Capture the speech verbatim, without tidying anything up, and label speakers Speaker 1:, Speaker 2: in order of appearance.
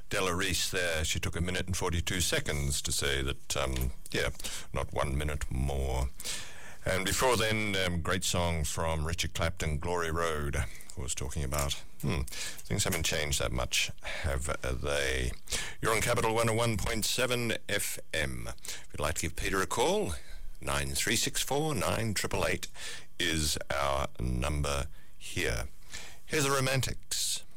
Speaker 1: Della Reese there, she took a minute and forty-two seconds to say that, um, yeah, not one minute more. And before then, um, great song from Richard Clapton, Glory Road, who was talking about, hmm, things haven't changed that much, have they? You're on Capital one oh one point seven F M. If you'd like to give Peter a call, nine three six four, nine eight eight eight is our number here. Here's the Romantics.